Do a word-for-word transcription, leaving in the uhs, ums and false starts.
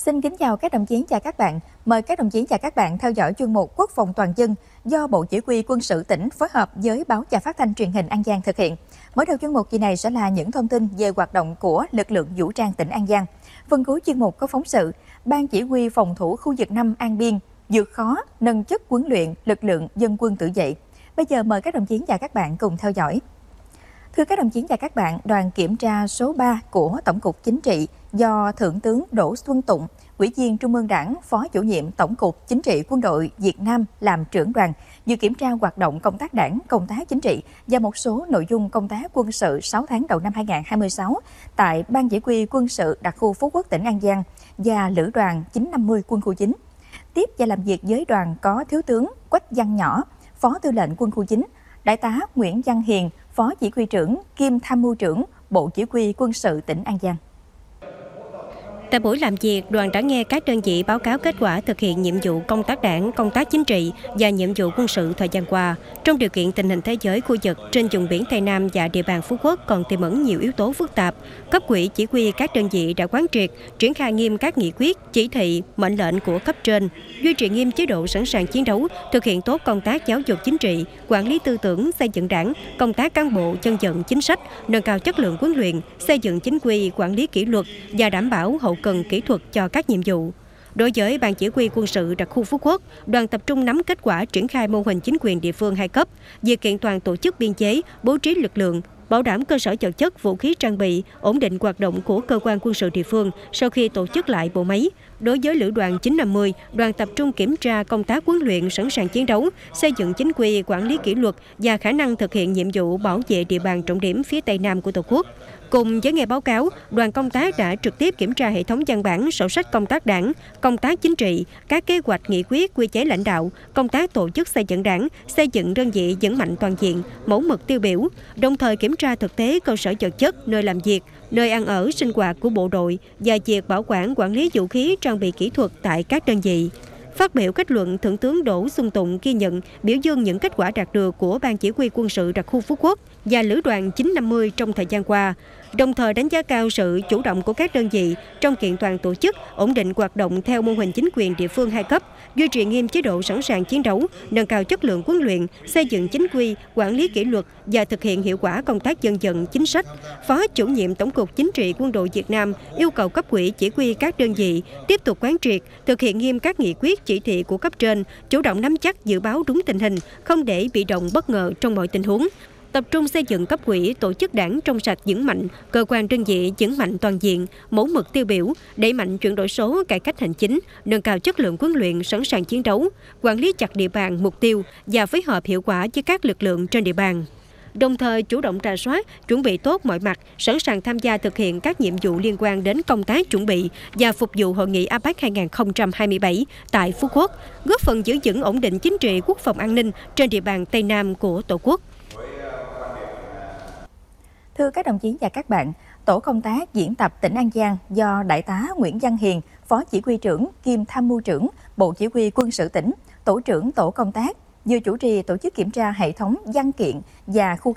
Xin kính chào các đồng chí và các bạn. Mời các đồng chí và các bạn theo dõi chuyên mục Quốc phòng toàn dân do Bộ Chỉ huy Quân sự tỉnh phối hợp với Báo và Phát thanh Truyền hình An Giang thực hiện. Mở đầu chuyên mục kỳ này sẽ là những thông tin về hoạt động của lực lượng vũ trang tỉnh An Giang. Phần cuối chuyên mục có phóng sự Ban Chỉ huy Phòng thủ khu vực năm An Biên vượt khó nâng chất huấn luyện lực lượng dân quân tự vệ. Bây giờ mời các đồng chí và các bạn cùng theo dõi. Thưa các đồng chí và các bạn, đoàn kiểm tra số ba của Tổng cục Chính trị do Thượng tướng Đỗ Xuân Tụng, Ủy viên Trung ương Đảng, Phó Chủ nhiệm Tổng cục Chính trị Quân đội Việt Nam làm trưởng đoàn, vừa kiểm tra hoạt động công tác đảng, công tác chính trị và một số nội dung công tác quân sự sáu tháng đầu năm hai nghìn không trăm hai mươi sáu tại Ban Chỉ huy Quân sự đặc khu Phú Quốc tỉnh An Giang và Lữ đoàn chín trăm năm mươi Quân khu chín. Tiếp và làm việc với đoàn có Thiếu tướng Quách Văn Nhỏ, Phó Tư lệnh Quân khu chín, Đại tá Nguyễn Văn Hiền, Phó Chỉ huy trưởng kiêm Tham mưu trưởng Bộ Chỉ huy Quân sự tỉnh An Giang. Tại buổi làm việc, đoàn đã nghe các đơn vị báo cáo kết quả thực hiện nhiệm vụ công tác đảng, công tác chính trị và nhiệm vụ quân sự thời gian qua. Trong điều kiện tình hình thế giới khu vực trên vùng biển Tây Nam và địa bàn Phú Quốc còn tiềm ẩn nhiều yếu tố phức tạp, cấp ủy chỉ huy các đơn vị đã quán triệt, triển khai nghiêm các nghị quyết, chỉ thị, mệnh lệnh của cấp trên, duy trì nghiêm chế độ sẵn sàng chiến đấu, thực hiện tốt công tác giáo dục chính trị, quản lý tư tưởng, xây dựng đảng, công tác cán bộ, dân vận, chính sách, nâng cao chất lượng huấn luyện, xây dựng chính quy, quản lý kỷ luật và đảm bảo hậu cần kỹ thuật cho các nhiệm vụ. Đối với Ban Chỉ huy Quân sự đặc khu Phú Quốc, đoàn tập trung nắm kết quả triển khai mô hình chính quyền địa phương hai cấp, việc kiện toàn tổ chức biên chế, bố trí lực lượng, bảo đảm cơ sở vật chất, vũ khí trang bị, ổn định hoạt động của cơ quan quân sự địa phương sau khi tổ chức lại bộ máy. Đối với Lữ đoàn chín trăm năm mươi, đoàn tập trung kiểm tra công tác huấn luyện sẵn sàng chiến đấu, xây dựng chính quy, quản lý kỷ luật và khả năng thực hiện nhiệm vụ bảo vệ địa bàn trọng điểm phía Tây Nam của Tổ quốc. Cùng với nghe báo cáo, đoàn công tác đã trực tiếp kiểm tra hệ thống văn bản, sổ sách công tác đảng, công tác chính trị, các kế hoạch, nghị quyết, quy chế lãnh đạo, công tác tổ chức xây dựng đảng, xây dựng đơn vị vững mạnh toàn diện, mẫu mực tiêu biểu, đồng thời kiểm tra thực tế cơ sở vật chất, nơi làm việc, nơi ăn ở, sinh hoạt của bộ đội và việc bảo quản, quản lý vũ khí, trang bị kỹ thuật tại các đơn vị. Phát biểu kết luận, Thượng tướng Đỗ Xuân Tụng ghi nhận, biểu dương những kết quả đạt được của Ban Chỉ huy Quân sự đặc khu Phú Quốc và Lữ đoàn chín trăm năm mươi trong thời gian qua, đồng thời đánh giá cao sự chủ động của các đơn vị trong kiện toàn tổ chức, ổn định hoạt động theo mô hình chính quyền địa phương hai cấp, duy trì nghiêm chế độ sẵn sàng chiến đấu, nâng cao chất lượng huấn luyện, xây dựng chính quy, quản lý kỷ luật và thực hiện hiệu quả công tác dân vận, chính sách. Phó Chủ nhiệm Tổng cục Chính trị Quân đội Việt Nam yêu cầu cấp ủy chỉ huy các đơn vị tiếp tục quán triệt, thực hiện nghiêm các nghị quyết, chỉ thị của cấp trên, chủ động nắm chắc, dự báo đúng tình hình, không để bị động bất ngờ trong mọi tình huống. Tập trung xây dựng cấp ủy, tổ chức đảng trong sạch vững mạnh, cơ quan đơn vị vững mạnh toàn diện, mẫu mực tiêu biểu, đẩy mạnh chuyển đổi số, cải cách hành chính, nâng cao chất lượng huấn luyện sẵn sàng chiến đấu, quản lý chặt địa bàn, mục tiêu và phối hợp hiệu quả với các lực lượng trên địa bàn. Đồng thời chủ động rà soát, chuẩn bị tốt mọi mặt, sẵn sàng tham gia thực hiện các nhiệm vụ liên quan đến công tác chuẩn bị và phục vụ hội nghị a pếch hai nghìn không trăm hai mươi bảy tại Phú Quốc, góp phần giữ vững ổn định chính trị, quốc phòng an ninh trên địa bàn Tây Nam của Tổ quốc. Thưa các đồng chí và các bạn, Tổ công tác diễn tập tỉnh An Giang do Đại tá Nguyễn Văn Hiền, Phó Chỉ huy trưởng kiêm Tham mưu trưởng Bộ Chỉ huy Quân sự tỉnh, Tổ trưởng Tổ công tác, vừa chủ trì tổ chức kiểm tra hệ thống văn kiện và khu